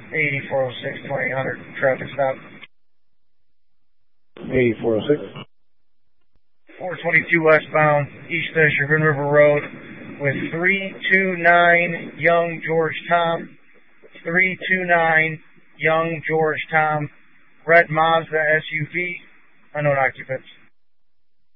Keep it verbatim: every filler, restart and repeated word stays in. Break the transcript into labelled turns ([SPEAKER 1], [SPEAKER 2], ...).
[SPEAKER 1] eighty-four oh six, twenty hundred, traffic stop.
[SPEAKER 2] eighty-four oh six.
[SPEAKER 1] four twenty-two westbound, east of Chagrin River Road, with three two nine Young George Tom. three two nine Young George Tom. Red Mazda S U V. Unknown occupants.